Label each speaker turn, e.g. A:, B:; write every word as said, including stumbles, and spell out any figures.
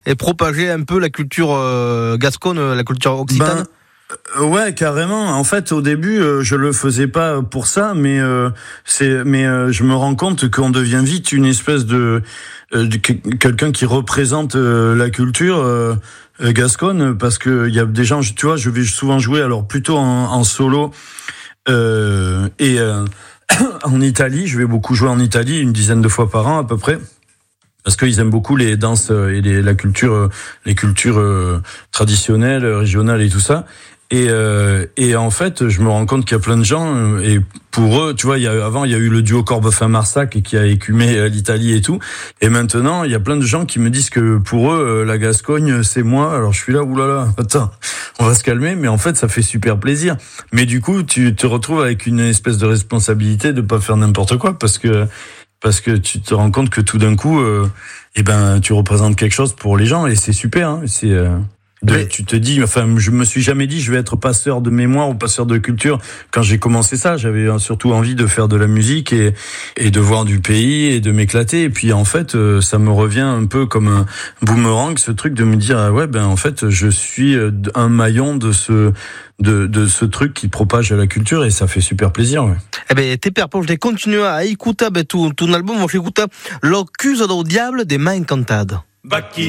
A: et propager un peu la culture euh, gasconne, la culture occitane.
B: Ben, Ouais, carrément. En fait, au début, euh, je le faisais pas pour ça, mais euh, c'est, mais euh, je me rends compte qu'on devient vite une espèce de, euh, de quelqu'un qui représente euh, la culture euh, gasconne, parce que il y a des gens, tu vois, je vais souvent jouer, alors plutôt en, en solo euh, et euh, en Italie. Je vais beaucoup jouer en Italie, une dizaine de fois par an à peu près. Parce qu'ils aiment beaucoup les danses et les, la culture, les cultures euh, traditionnelles, régionales et tout ça. Et, euh, et en fait, je me rends compte qu'il y a plein de gens, et pour eux, tu vois, il y a, avant, il y a eu le duo Corbefin-Marsac qui a écumé l'Italie et tout. Et maintenant, il y a plein de gens qui me disent que pour eux, la Gascogne, c'est moi. Alors je suis là, oulala, attends, on va se calmer. Mais en fait, ça fait super plaisir. Mais du coup, tu te retrouves avec une espèce de responsabilité de pas faire n'importe quoi, parce que parce que tu te rends compte que tout d'un coup, euh, eh ben, tu représentes quelque chose pour les gens, et c'est super. Hein, c'est euh, de,
A: Mais...
B: tu te dis, enfin, je me suis jamais dit je vais être passeur de mémoire ou passeur de culture. Quand j'ai commencé ça, j'avais surtout envie de faire de la musique et et de voir du pays et de m'éclater. Et puis en fait, euh, ça me revient un peu comme un boomerang, ce truc de me dire ah ouais, ben en fait, je suis un maillon de ce de de ce truc qui propage la culture, et ça fait super plaisir. Ouais.
A: Eh ben, te per je continuer à écouter ben, ton, ton album, on va écouter L'Occuse do Diable des Mains Cantades.
C: Bacchi